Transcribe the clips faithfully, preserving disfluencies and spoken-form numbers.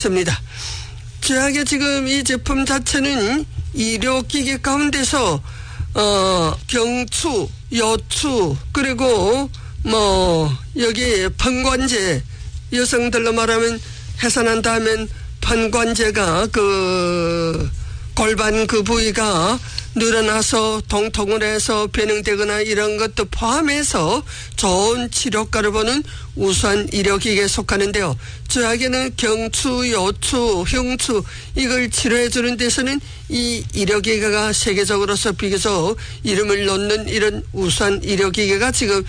있습니다. 제약의 지금 이 제품 자체는 의료기계 가운데서 어, 경추, 여추, 그리고 뭐 여기 판관제, 여성들로 말하면 해산한다 하면 판관제가 그 골반 그 부위가 늘어나서 통통을 해서 변형되거나 이런 것도 포함해서 좋은 치료가를 보는 우수한 의료기계에 속하는데요. 저에게는 경추, 여추, 흉추 이걸 치료해 주는 데서는 이 의료기계가 세계적으로서 비교적 이름을 놓는 이런 우수한 의료기계가 지금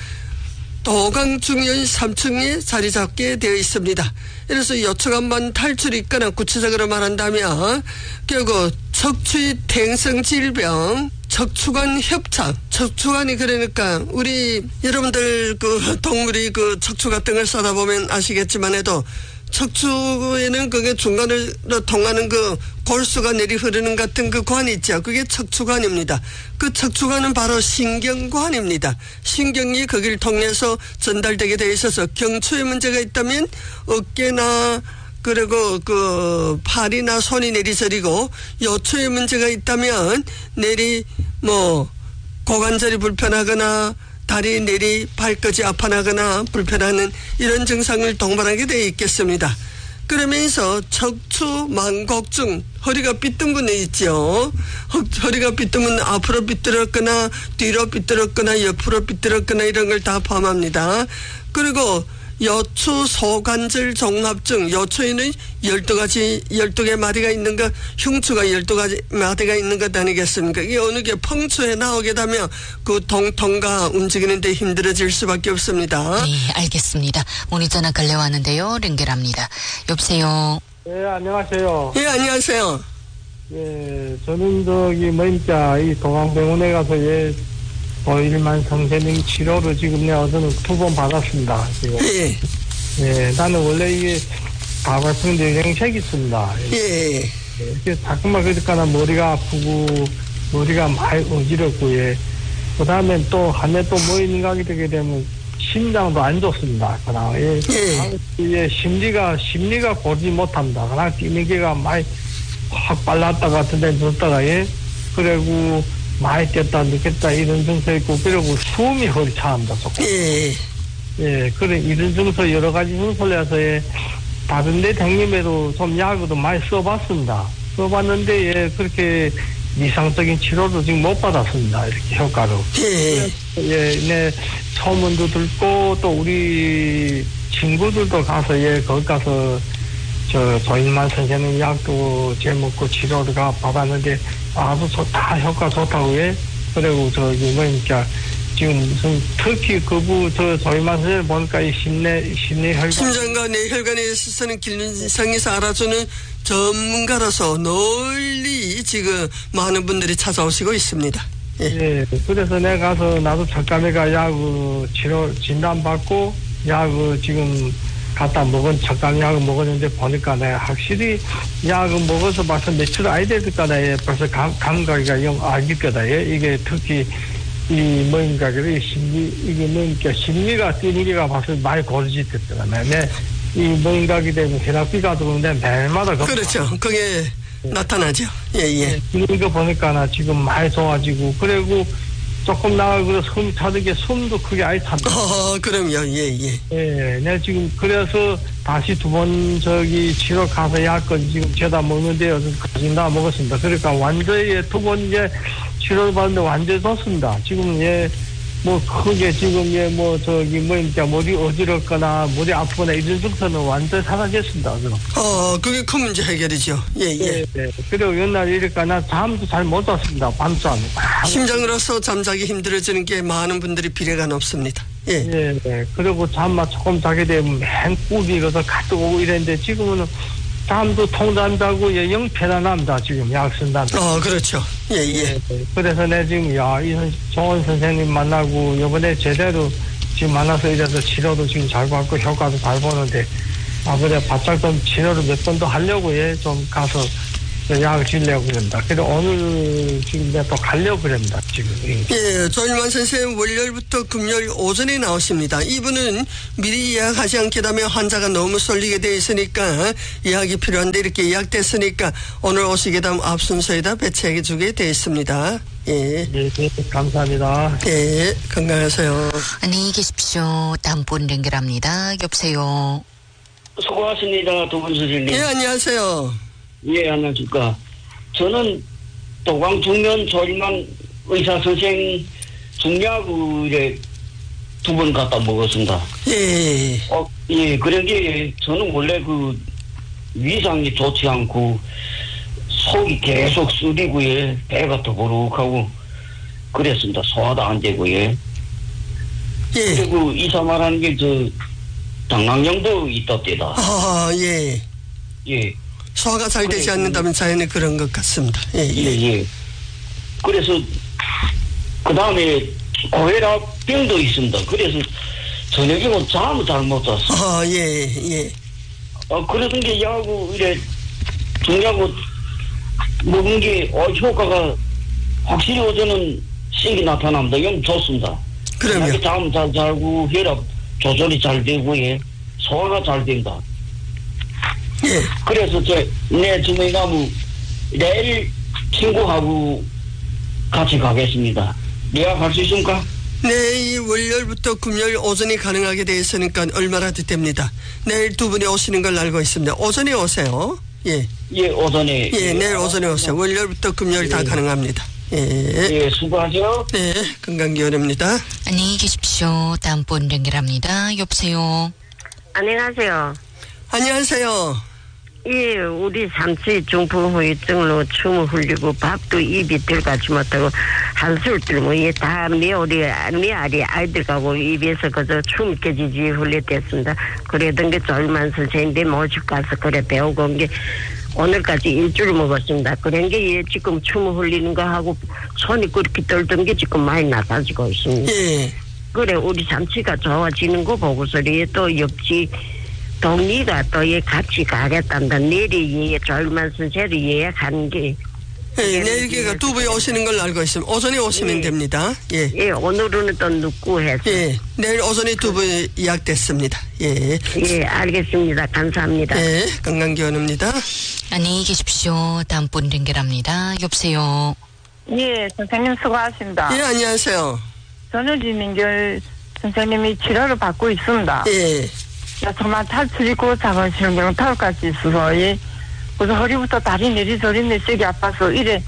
도강중년 삼 층에 자리 잡게 되어 있습니다. 그래서 여추관만 탈출이 있거나 구체적으로 말한다면 결국 척추의 태행성 질병, 척추관 협착, 척추관이 그러니까 우리 여러분들 그 동물이 그 척추 같은 걸 써다 보면 아시겠지만 해도 척추에는 그게 중간으로 통하는 그 골수가 내리 흐르는 같은 그 관이 있죠. 그게 척추관입니다. 그 척추관은 바로 신경관입니다. 신경이 거기를 통해서 전달되게 되어 있어서 경추에 문제가 있다면 어깨나 그리고 그 팔이나 손이 내리저리고 요추에 문제가 있다면 내리 뭐 고관절이 불편하거나 다리 내리 발끝이 아파나거나 불편하는 이런 증상을 동반하게 되어 있겠습니다. 그러면서 척추 만곡증, 허리가 삐뚤근에 있죠. 허리가 삐뚤면 앞으로 삐뚤었거나 뒤로 삐뚤었거나 옆으로 삐뚤었거나 이런 걸 다 포함합니다. 그리고 여추 소관절 종합증, 여추에는 열두 가지, 열두 개 마디가 있는 것, 흉추가 열두 가지 마디가 있는 것 아니겠습니까? 이게 어느 게 펑추에 나오게 되면 그 통통과 움직이는데 힘들어질 수밖에 없습니다. 네, 알겠습니다. 오늘 전화 걸려왔는데요. 연결합니다. 여보세요. 네, 안녕하세요. 예, 안녕하세요. 예, 저는 저기 뭐입니까, 이 동안병원에 가서 예, 고일만 성세능 치료를 지금 내가 어제는 두 번 받았습니다. 지금. 예. 예, 나는 원래 이게 가발성 뇌경색이 있습니다. 예. 예. 예, 자꾸만 그러니까 머리가 아프고 머리가 많이 어지럽고 예. 그 다음에 또 한해 또 뭐 있는가 하게 되게 되면 심장도 안 좋습니다. 그냥 예. 예. 예, 심리가 심리가 고르지 못합니다. 그냥 뛰는 게가 많이 확 빨랐다 같은데 늦다가 예. 그리고 많이 뛰었다 늦겠다 이런 증서 있고 그리고 숨이 허리 차합니다. 조금. 예. 예, 그래 이런 증서 여러 가지 증서를 해서 예, 다른 데 댕김에도 좀 약으로 많이 써봤습니다. 써봤는데 예, 그렇게 이상적인 치료도 지금 못 받았습니다. 이렇게 효과로. 예. 예, 네, 소문도 듣고 또 우리 친구들도 가서 예, 거기 가서 저 조인만 선생님 약도 제먹고 치료를 가 받았는데 아주 좋다 효과 좋다고 해. 그리고 저기 뭐니까 지금 무슨 특히 그부 저 조인만 선생님 보니까 이 심내 심내 혈관 심장과 뇌혈관에 있어서는 기능성에서 알아주는 전문가로서 널리 지금 많은 분들이 찾아오시고 있습니다. 예. 예, 그래서 내가 가서 나도 잠깐에가 약을 치료 진단받고 약을 지금 갖다 먹은 잠깐 약을 먹었는데 보니까 내가 확실히 약을 먹어서 벌써 며칠 아이 될 거다. 예, 벌써 감, 감각이 영 알길 거다. 예, 이게 특히 이 뭔가 그래 심리 이게 뭔가 심리가 뛰는 게가 벌써 많이 고르지됐더라. 네, 이 뭔가게 되면 혈압비가 들어오는데 매일마다 그렇죠. 그게 예. 나타나죠. 예예. 예. 이런 거 보니까 나 지금 많이 좋아지고 그리고 조금 나가 그래 숨이 차듯게 숨도 크게 아예 찬다. 어, 그럼요. 예 예. 예, 내가 지금 그래서 다시 두 번 저기 치료 가서 약을 지금 죄다 먹는데 어제 가진 다 먹었습니다. 그러니까 완전히 두 번째 치료를 받는데 완전히 좋습니다. 지금 예. 뭐 크게 지금 예 뭐 저기 뭐니까 머리 어지럽거나 머리 아프거나 이런 증상은 완전히 사라졌습니다. 그럼. 어 그게 큰 문제 해결이죠. 예예. 예. 예, 예. 그리고 옛날 이러니까 나 잠도 잘 못 잤습니다. 밤잠. 심장으로서 잠자기 힘들어지는 게 많은 분들이 비례가 높습니다. 예. 예, 예. 그리고 잠만 조금 자게 되면 맨 꿈이 가서 가득 오고 이랬는데 지금은 잠도 통잠 자고 예, 영 편안합니다. 지금 약 쓴다는데. 어 그렇죠. 예예. 예. 예, 그래서 내가 지금 야 이 좋은 선생님 만나고 이번에 제대로 지금 만나서 이래서 치료도 지금 잘 받고 효과도 잘 보는데 아 그래 바짝 좀 치료를 몇 번 더 하려고 예 좀 가서 약을 지려고 그럽니다. 그래서 오늘 지금 내가 또 가려고 그럽니다. 지금. 예, 조일만 선생님 월요일부터 금요일 오전에 나오십니다. 이분은 미리 예약하지 않게되면 환자가 너무 쏠리게 돼 있으니까 예약이 필요한데 이렇게 예약됐으니까 오늘 오시게 되면 앞 순서에다 배치해 주게 돼 있습니다. 예. 예, 예, 감사합니다. 예, 건강하세요. 안녕히 계십시오. 다음 분 연결합니다. 여보세요. 수고하십니다. 두 분 선생님. 예, 안녕하세요. 예, 안녕하십니까. 저는 도광 중면 조일만 의사 선생 중약을 두 번 갖다 먹었습니다. 예. 어, 예, 그런 게 저는 원래 그 위장이 좋지 않고 속이 계속 쓰리고 예, 배가 더부룩하고 그랬습니다. 소화도 안 되고 예. 예. 그리고 이사 말하는 게 저 당랑염도 있다때다. 아, 예. 예. 소화가 잘 되지 그래, 않는다면 자연히 그런 것 같습니다. 예, 예, 예. 예. 그래서, 그 다음에, 고혈압병도 있습니다. 그래서, 저녁에 뭐 잠을 잘 못 잤어. 아, 예, 예. 어, 그러던 게 약하고, 이래, 중약고 먹은 게, 어, 효과가 확실히 어제는 씩이 나타납니다. 이건 좋습니다. 그럼요. 잠 잘 자고, 혈압 조절이 잘 되고, 예. 소화가 잘 된다. 예. 그래서 저, 내 주머니가 뭐, 내일 친구하고 같이 가겠습니다. 예약할 수 있습니까? 네, 이 월요일부터 금요일 오전이 가능하게 되어 있으니까 얼마라도 됩니다. 내일 두 분이 오시는 걸 알고 있습니다. 오전에 오세요. 예. 예, 오전에. 예, 내일 오전에 오세요. 월요일부터 금요일 다 예. 가능합니다. 예. 예, 수고하세요. 네, 건강기원입니다. 안녕히 계십시오. 다음 분 연결합니다. 여보세요. 안녕하세요. 안녕하세요. 예, 우리 삼치 중풍후유증으로 춤을 흘리고 밥도 입이 들어가지 못하고 한술 들고 예, 다 메아리, 메아리 아이들하고 입에서 그저 춤 깨지지 흘렸댔습니다. 그러던 게 조일만 선생님들 모집 가서 그래 배우고 온 게 오늘까지 일주일 먹었습니다. 그런 게 예, 지금 춤을 흘리는 거 하고 손이 그렇게 떨던 게 지금 많이 나빠지고 있습니다. 예. 그래, 우리 삼치가 좋아지는 거 보고서 또 옆집 동리가 또 예 같이 가겠단다. 내일이 예 조일만 선생을 예약하는 게. 예, 내일기가 두 분이 오시는 걸 알고 있습니다. 오전에 오시면 예. 됩니다. 예. 예, 오늘은 또 늦고 해서. 예. 내일 오전에 두 분이 예약됐습니다. 예. 예, 알겠습니다. 감사합니다. 예, 건강기원입니다. 안녕히 계십시오. 다음 분 연결합니다. 여보세요. 예, 선생님 수고하십니다. 예, 안녕하세요. 저는 이민결 선생님이 치료를 받고 있습니다. 예. 정말 탈출이고 작은 경탈까지 있어서, 예. 그래서 허리부터 다리 내리 저리 내쓰기 아파서 이래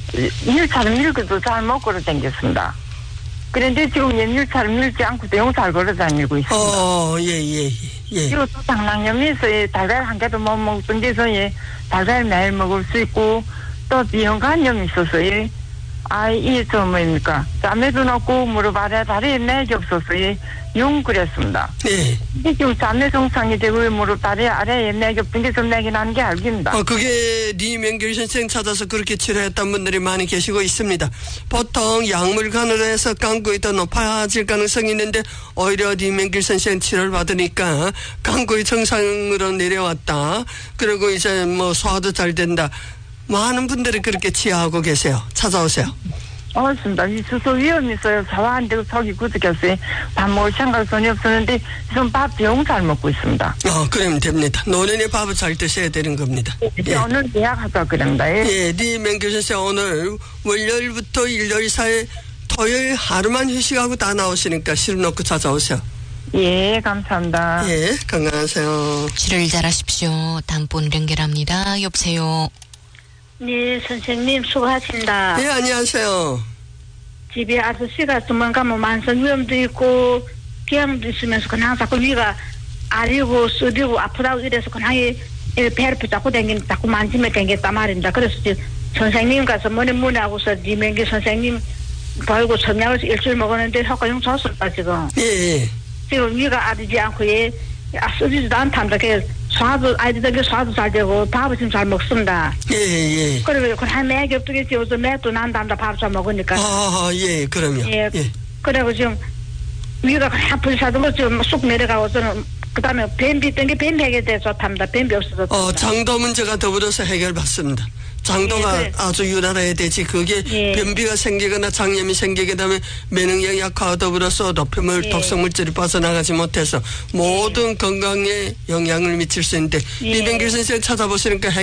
밀차를 밀고도 잘 못 걸어 다녔습니다. 그런데 지금 밀차를 밀지 않고 대용 잘 걸어 다니고 있습니다. 어, 예, 예, 예. 그리고 또 당랑염에서 예, 달걀 한 개도 못 먹던 데서 예, 달걀 매일 먹을 수 있고 또 비형간염이 있어서 예. 아, 이게 저 뭐입니까? 잠에도 넣고 무릎 아래 다리에 맥이 없어서 예, 용 그랬습니다. 네. 근데 지금 잠내 정상이 되고 무릎 다리 아래에 맥이 없던 게 좀 맥이 나는 게 알깁니다. 어, 그게 리명길 선생 찾아서 그렇게 치료했던 분들이 많이 계시고 있습니다. 보통 약물간으로 해서 강구이 더 높아질 가능성이 있는데 오히려 리명길 선생 치료를 받으니까 강구이 정상으로 내려왔다. 그리고 이제 뭐 소화도 잘 된다. 많은 분들이 그렇게 치유하고 계세요. 찾아오세요. 맞습니다. 이 수소 위험이 있어요. 소화 안 되고 속이 굳어졌어요. 밥 먹을 생각 전혀 없었는데 지금 밥 병 잘 먹고 있습니다. 어, 그러면 됩니다. 노년에 밥을 잘 드셔야 되는 겁니다. 예. 오늘 예약하자 그럽니다. 예. 예, 리명길 선생 오늘 월요일부터 일요일 사이 토요일 하루만 휴식하고 다 나오시니까 시름 놓고 찾아오세요. 예, 감사합니다. 예, 건강하세요. 치료를 잘하십시오. 다음 분 연결합니다. 여보세요. 네, 선생님 수고하십니다. 예, 안녕하세요. 집에 아저씨가 도망가면 만성 위염도 있고 비염도 있으면서 그냥 자꾸 위가 아리고 쓰리고 아프다고 이래서 그냥 배를 붙잡고 다니면 자꾸 만지면 다니겠단 말입니다. 그래서 선생님 가서 머리 문하고서 리명기 선생님 보이고 점약을 일주일 먹었는데 효과용 좋습니다. 지금. 예, 지금 위가 아리지 않고 예, 아, 쓰지도 않답니다. 소화도 아이들에게 소화도 잘 되고 밥을 지금 잘 먹습니다. 예, 예. 그리고 그한 맥이 없게 지어서 맥도 난답니다. 밥 잘 먹으니까. 아, 예, 그럼요. 예. 예. 그리고 지금 위가 아프지 사도 지금 쑥 내려가고 저는 그다음에 변비 있던 게 변비 해결돼 좋답니다. 변비 없어서. 어, 장도 문제가 더불어서 해결받습니다. 장도가 예, 그- 아주 유난해야 되지. 그게 예. 변비가 생기거나 장염이 생기게 되면 면역력 약화와 더불어서 노폐물, 예. 독성물질이 빠져나가지 못해서 모든 건강에 영향을 미칠 수 있는데 예. 이병길 선생 찾아보시니까